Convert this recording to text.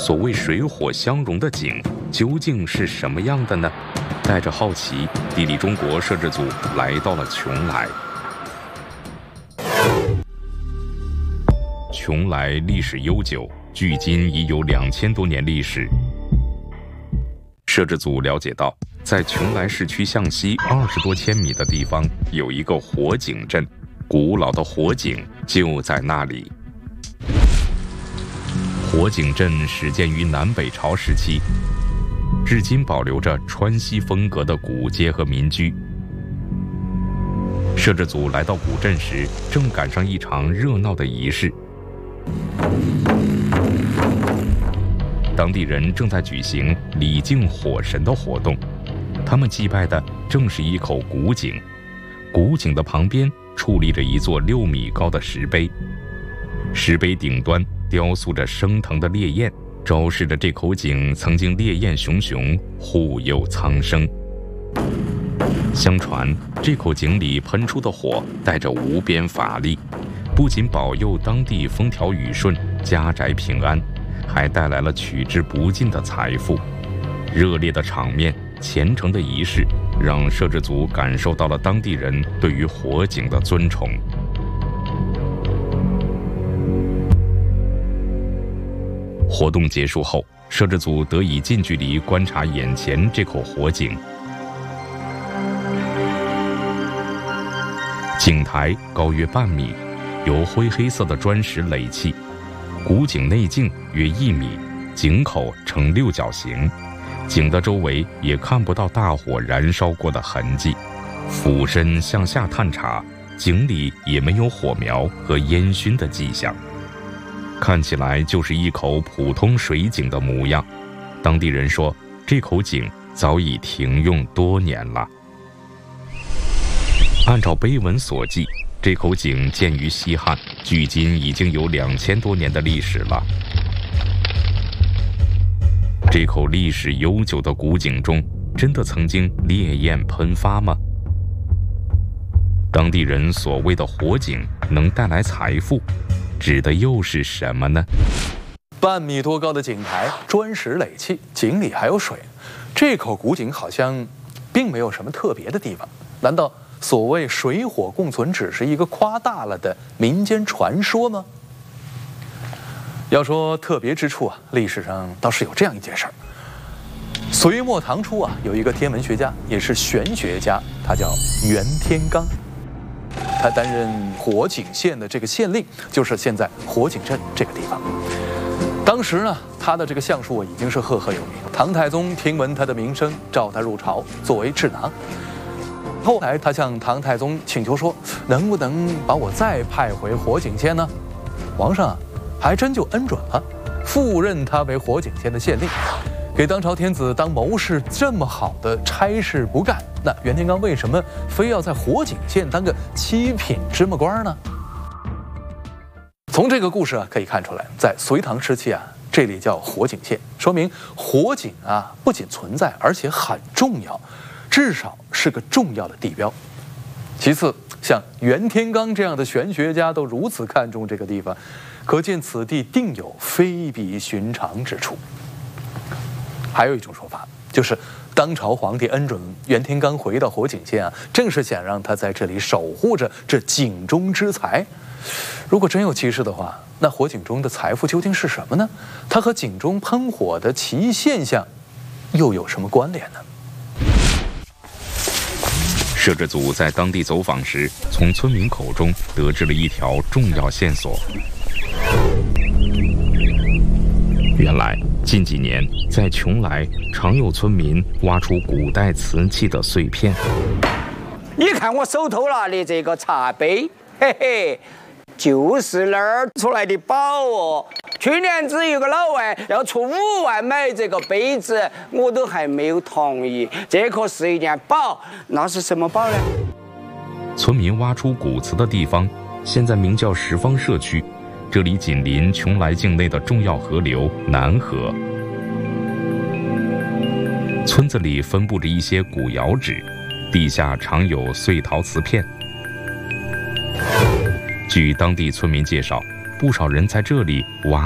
所谓水火相融的井究竟是什么样的呢？带着好奇，地理中国摄制组来到了邛崃。邛崃历史悠久，距今已有2000多年历史。摄制组了解到，在邛崃市区向西20多千米的地方，有一个火井镇，古老的火井就在那里。火井镇始建于南北朝时期，至今保留着川西风格的古街和民居。摄制组来到古镇时，正赶上一场热闹的仪式。当地人正在举行礼敬火神的活动，他们祭拜的正是一口古井。古井的旁边矗立着一座6米高的石碑，石碑顶端雕塑着升腾的烈焰，昭示着这口井曾经烈焰熊熊，护佑苍生。相传，这口井里喷出的火带着无边法力，不仅保佑当地风调雨顺、家宅平安，还带来了取之不尽的财富。热烈的场面、虔诚的仪式，让摄制组感受到了当地人对于火井的尊崇。活动结束后，摄制组得以近距离观察眼前这口火井。井台高约半米，由灰黑色的砖石垒砌，古井内径约1米，井口呈6角形，井的周围也看不到大火燃烧过的痕迹。俯身向下探查，井里也没有火苗和烟熏的迹象，看起来就是一口普通水井的模样。当地人说，这口井早已停用多年了。按照碑文所记，这口井建于西汉，距今已经有2000多年的历史了。这口历史悠久的古井中，真的曾经烈焰喷发吗？当地人所谓的火井能带来财富，指的又是什么呢？ 半米多高的井台，砖石垒砌，井里还有水。这口古井好像并没有什么特别的地方，难道所谓水火共存只是一个夸大了的民间传说吗？要说特别之处啊，历史上倒是有这样一件事儿。隋末唐初啊，有一个天文学家，也是玄学家，他叫袁天罡。他担任火井县的这个县令，就是现在火井镇这个地方。当时呢，他的这个相术已经是赫赫有名，唐太宗听闻他的名声，召他入朝作为智囊。后来他向唐太宗请求说，能不能把我再派回火井县呢？皇上还真就恩准了，复任他为火井县的县令。给当朝天子当谋士这么好的差事不干，那袁天罡为什么非要在火井县当个7品芝麻官呢？从这个故事啊可以看出来，在隋唐时期啊，这里叫火井县，说明火井啊不仅存在，而且很重要，至少是个重要的地标。其次，像袁天罡这样的玄学家都如此看重这个地方，可见此地定有非比寻常之处。还有一种说法，就是当朝皇帝恩准袁天罡回到火井县啊，正是想让他在这里守护着这井中之财。如果真有其事的话，那火井中的财富究竟是什么呢？它和井中喷火的奇异现象又有什么关联呢？ 摄制组在当地走访时，从村民口中得知了一条重要线索。原来近几年在邛崃常有村民挖出古代瓷器的碎片。 你看我手头拿的这个茶杯，嘿嘿，就是那儿出来的宝哦。去年子有个老外要出5万买这个杯子，我都还没有同意。这可是一件宝，那是什么宝呢？ 村民挖出古瓷的地方，现在名叫石坊社区，这里紧邻邛崃境内的重要河流南河。村子里分布着一些古窑址，地下常有碎陶瓷片。据当地村民介绍，不少人在这里挖